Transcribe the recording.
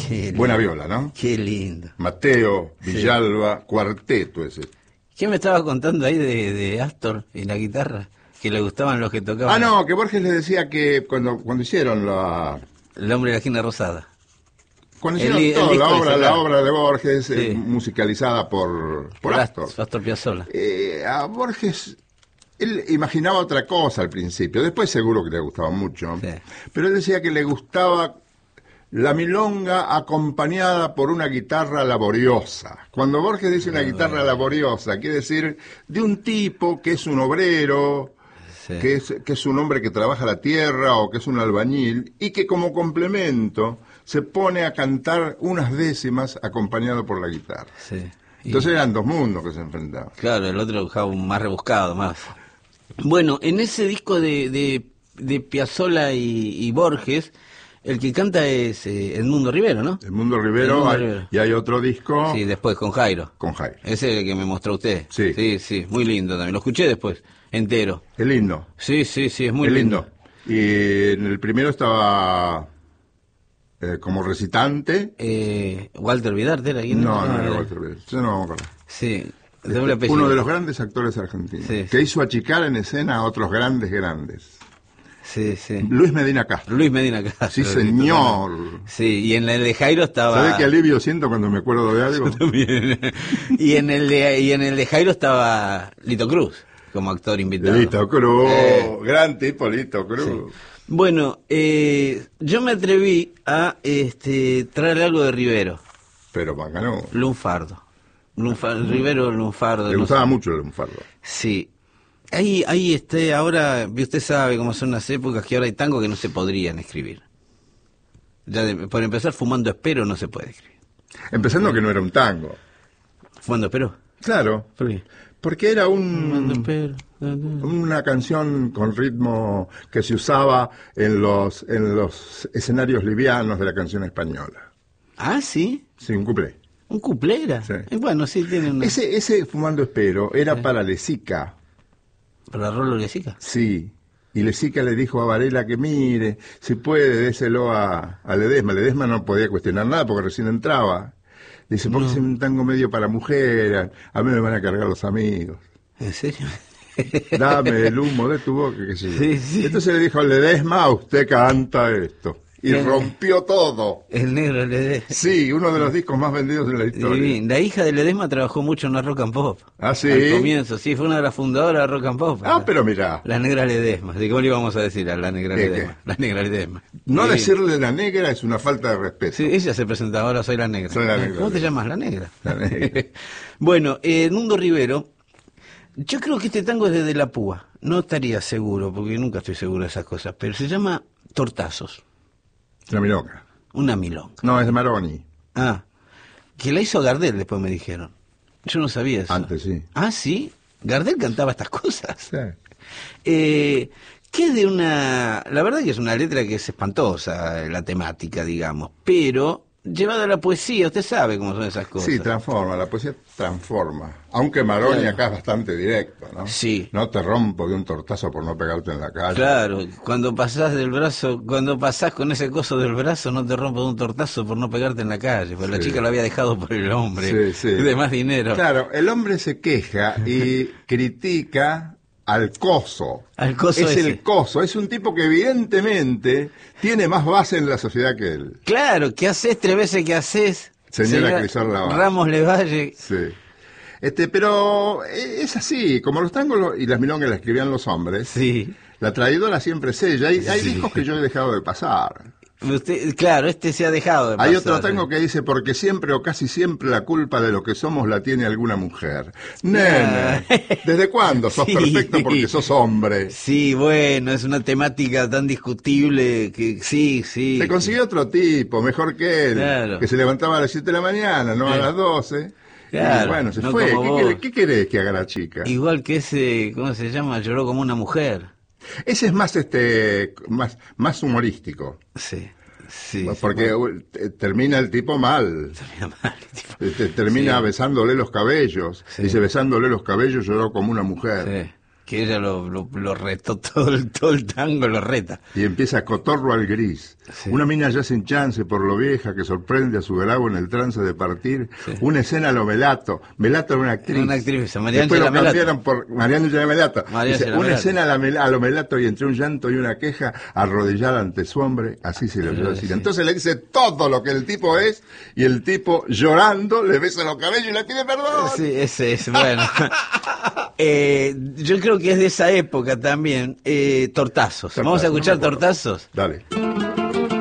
Buena viola, ¿no? Qué lindo. Mateo, Villalba, cuarteto ese. ¿Qué me estaba contando ahí de Astor y la guitarra? Que le gustaban los que tocaban. Ah, no, que Borges le decía que cuando hicieron El hombre de la esquina rosada. Cuando hicieron toda la obra de Borges, sí, musicalizada por Astor. Astor Piazzolla. A Borges, él imaginaba otra cosa al principio, después seguro que le gustaba mucho, sí, pero él decía que le gustaba la milonga acompañada por una guitarra laboriosa. Cuando Borges dice una guitarra laboriosa, quiere decir de un tipo que es un obrero, sí, que es un hombre que trabaja la tierra o que es un albañil, y que como complemento se pone a cantar unas décimas acompañado por la guitarra. sí. Entonces eran dos mundos que se enfrentaban. Claro, el otro buscaba un más rebuscado, más. Bueno, en ese disco de Piazzolla y Borges, el que canta es Edmundo Rivero, ¿no? Edmundo Rivero, Rivero. Y hay otro disco. Sí, después con Jairo. Con Jairo. Ese es el que me mostró usted. Sí. Sí, sí, muy lindo también. Lo escuché después, entero. Es lindo. Sí, sí, sí, es muy Es lindo. Y en el primero estaba como recitante. Walter Vidarte era quien No era Walter Vidarte. Yo no me acuerdo. Sí, doble apellido. Uno de los grandes actores argentinos. Sí, que sí. hizo achicar en escena a otros grandes. Sí, sí. Luis Medina Castro. Luis Medina Castro. Sí, señor. Sí, y en el de Jairo estaba... ¿Sabés qué alivio siento cuando me acuerdo de algo? También. y en el de Jairo estaba Lito Cruz como actor invitado. Lito Cruz, gran tipo Lito Cruz. Sí. Bueno, yo me atreví a traer algo de Rivero. Pero ganó. Lunfardo. Rivero Lunfardo. Le gustaba mucho el lunfardo. Sí. Ahí ahora, usted sabe cómo son las épocas que ahora hay tango que no se podrían escribir. Por empezar, Fumando Espero no se puede escribir. Empezando que no era un tango. ¿Fumando Espero? Claro. ¿Por qué? Porque era Fumando Espero. una canción con ritmo que se usaba en los escenarios livianos de la canción española. Ah, ¿sí? Sí, un cuplé. ¿Un cuplera? Sí. Bueno, sí, tiene una... Ese Fumando Espero era para Lezica. ¿Para Rolo Lezica? Sí. Y Lezica le dijo a Varela que mire, si puede, déselo a Ledesma. Ledesma no podía cuestionar nada porque recién entraba. Dice, porque es un tango medio para mujer, a mí me van a cargar los amigos. ¿En serio? Dame el humo de tu boca, qué sé yo. Sí, sí. Entonces le dijo a Ledesma, usted canta esto. Y rompió todo. El negro Ledesma. Sí, uno de los discos más vendidos en la historia. La hija de Ledesma trabajó mucho en la Rock and Pop. Ah, ¿sí? Al comienzo, sí, fue una de las fundadoras de Rock and Pop. Pero mirá. La negra Ledesma. ¿De cómo le íbamos a decir a la negra Ledesma? La negra Ledesma. No decirle la negra es una falta de respeto. Sí, ella se presentaba, ahora soy la negra. Soy la negra. ¿Cómo te llamas? La negra. La negra. Bueno, Edmundo Rivero, yo creo que este tango es de la Púa. No estaría seguro, porque nunca estoy seguro de esas cosas, pero se llama Tortazos. La milonga. Una milonga. No, es de Maroni. Ah, que la hizo Gardel, después me dijeron. Yo no sabía eso. Antes sí. Ah, ¿sí? ¿Gardel cantaba estas cosas? Sí. Que es de una... La verdad que es una letra que es espantosa, la temática, digamos, pero llevada a la poesía, usted sabe cómo son esas cosas. Sí, transforma, la poesía transforma. Aunque Maroni acá es bastante directo, ¿no? Sí. No te rompo de un tortazo por no pegarte en la calle. Claro, cuando pasás con ese coso del brazo, no te rompo de un tortazo por no pegarte en la calle, porque la chica lo había dejado por el hombre, de más dinero. Claro, el hombre se queja y critica al coso. Al coso es ese. El coso, es un tipo que evidentemente tiene más base en la sociedad que él. Claro, ¿qué haces 3 veces que haces? Señora Crisol Lavalle. Ramos Levalle. Sí. Pero es así, como los tangos y las milongas las escribían los hombres, Sí. la traidora siempre es ella. Hay discos que yo he dejado de pasar. Claro, se ha dejado de pasar. Hay otro tango que dice, porque siempre o casi siempre la culpa de lo que somos la tiene alguna mujer. Nene, ¿desde cuándo sos perfecto porque sos hombre? Sí, bueno, es una temática tan discutible que sí. Se consiguió otro tipo, mejor que él, claro, que se levantaba a las 7 de la mañana, no a las 12. Claro, y bueno, se no fue. ¿Qué querés que haga la chica? Igual que ese, ¿cómo se llama? Lloró como una mujer. Ese es más humorístico. Sí. Porque termina el tipo mal. Termina besándole los cabellos. Sí. Dice, besándole los cabellos lloró como una mujer. Sí. que ella lo retó todo el tango, lo reta. Y empieza Cotorro al gris. Sí. Una mina ya sin chance por lo vieja que sorprende a su grabo en el trance de partir. Sí. Una escena a lo Melato. Melato era una actriz. Una actriz, María Después Ángela lo cambiaron por María Ángela Melato. María Dice, Ángela una Melato. escena a lo Melato y entre un llanto y una queja, arrodillada ante su hombre, así se le oyó decir. Sí. Entonces le dice todo lo que el tipo es y el tipo llorando le besa los cabellos y le pide perdón. Sí, ese es, bueno. Yo creo que es de esa época también. Tortazos. Vamos a escuchar no me acuerdo. Tortazos. Dale.